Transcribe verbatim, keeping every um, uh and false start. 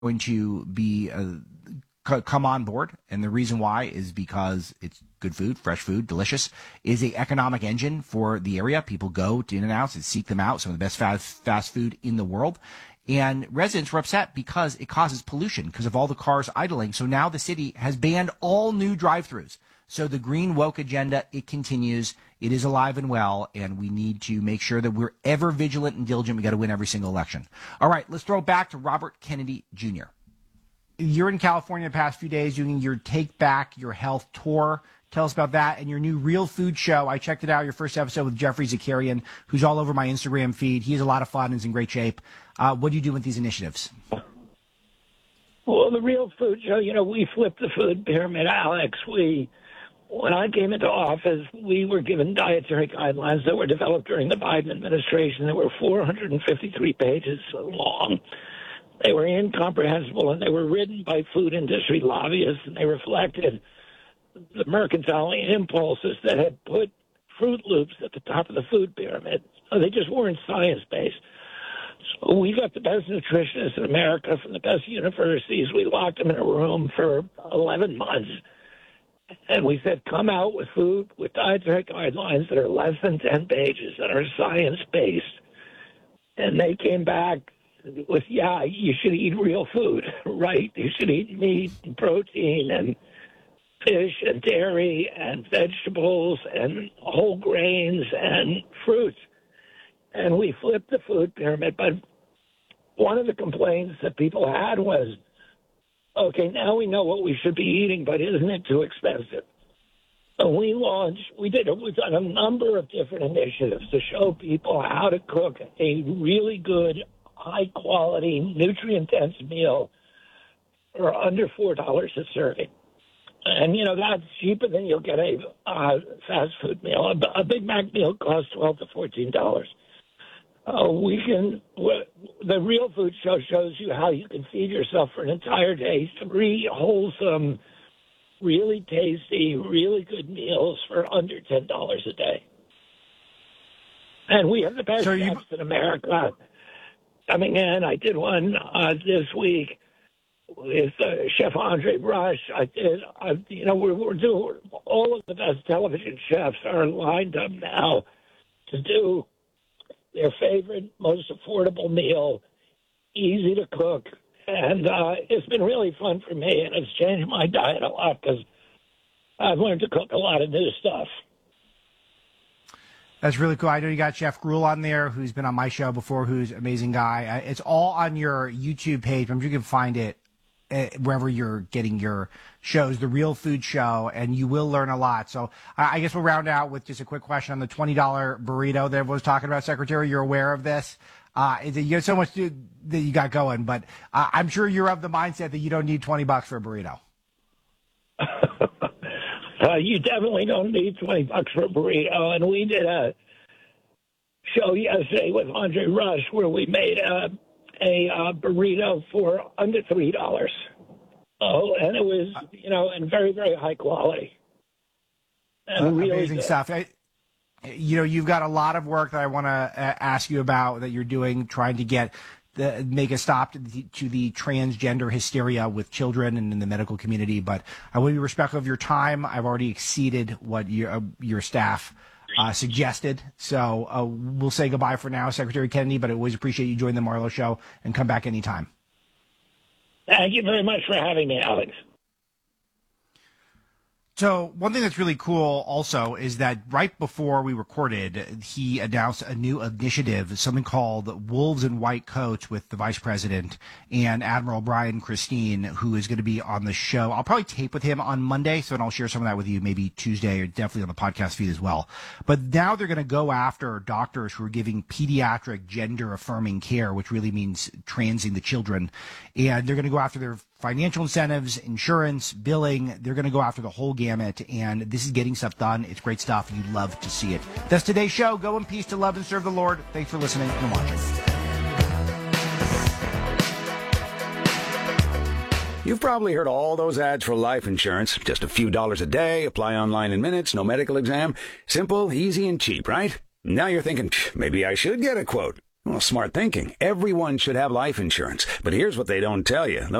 going to be uh, c- come on board. And the reason why is because it's good food, fresh food, delicious. It is a economic engine for the area. People go to In-N-Outs and seek them out. Some of the best fast, fast food in the world. And residents were upset because it causes pollution because of all the cars idling. So now the city has banned all new drive-thrus. So the green woke agenda, it continues. It is alive and well, and we need to make sure that we're ever vigilant and diligent. We got to win every single election. All right, let's throw it back to Robert Kennedy Junior You're in California the past few days doing your Take Back Your Health tour. Tell us about that and your new Real Food show. I checked it out, your first episode with Jeffrey Zakarian, who's all over my Instagram feed. He has a lot of fun and is in great shape. Uh, what do you do with these initiatives? Well, the Real Food show, you know, we flipped the food pyramid, Alex. We, when I came into office, we were given dietary guidelines that were developed during the Biden administration that were four hundred fifty-three pages long. They were incomprehensible, and they were written by food industry lobbyists, and they reflected the mercantile impulses that had put Fruit Loops at the top of the food pyramid. So they just weren't science-based. So we got the best nutritionists in America from the best universities. We locked them in a room for eleven months. And we said, come out with food, with dietary guidelines that are less than ten pages, that are science-based. And they came back with, yeah, you should eat real food, right? You should eat meat and protein and fish and dairy and vegetables and whole grains and fruits. And we flipped the food pyramid. But one of the complaints that people had was, okay, now we know what we should be eating, but isn't it too expensive? So we launched, we did we've done a number of different initiatives to show people how to cook a really good, high-quality, nutrient-dense meal for under four dollars a serving. And, you know, that's cheaper than you'll get a uh, fast food meal. A, a Big Mac meal costs twelve to fourteen dollars. Uh, we can, the Real Food show shows you how you can feed yourself for an entire day, three wholesome, really tasty, really good meals for under ten dollars a day. And we have the best So you- chefs in America coming in. I did one uh, this week with uh, Chef Andre Brush. I did, I, you know, we're, we're doing, all of the best television chefs are lined up now to do their favorite, most affordable meal, easy to cook. And uh, it's been really fun for me, and it's changed my diet a lot because I've learned to cook a lot of new stuff. That's really cool. I know you got Chef Gruel on there, who's been on my show before, who's an amazing guy. It's all on your YouTube page. I'm sure you can find it wherever you're getting your shows, The Real Food Show, and you will learn a lot. So I guess we'll round out with just a quick question on the twenty dollar burrito that everyone's talking about, Secretary. You're aware of this. Uh, you have so much to, that you got going, but uh, I'm sure you're of the mindset that you don't need twenty bucks for a burrito. uh, you definitely don't need twenty bucks for a burrito. And we did a show yesterday with Andre Rush where we made a a uh, burrito for under three dollars. Oh, and it was, you know, and very, very high quality. And uh, really amazing good. stuff. I, you know, you've got a lot of work that I want to uh, ask you about that you're doing, trying to get the, make a stop to the, to the transgender hysteria with children and in the medical community. But I will be respectful of your time. I've already exceeded what your, uh, your staff Uh, suggested. So uh, we'll say goodbye for now, Secretary Kennedy, but I always appreciate you joining the Marlo Show and come back anytime. Thank you very much for having me, Alex. So one thing that's really cool also is that right before we recorded, he announced a new initiative, something called Wolves in White Coats with the Vice President and Admiral Brian Christine, who is going to be on the show. I'll probably tape with him on Monday, so I'll share some of that with you maybe Tuesday or definitely on the podcast feed as well. But now they're going to go after doctors who are giving pediatric gender-affirming care, which really means transing the children. And they're going to go after their financial incentives, insurance, billing. They're going to go after the whole gamut, and this is getting stuff done. It's great stuff. You'd love to see it. That's today's show. Go in peace to love and serve the Lord. Thanks for listening and watching. You've probably heard all those ads for life insurance. Just a few dollars a day, apply online in minutes, no medical exam. Simple, easy, and cheap, right? Now you're thinking, maybe I should get a quote. Well, smart thinking. Everyone should have life insurance. But here's what they don't tell you.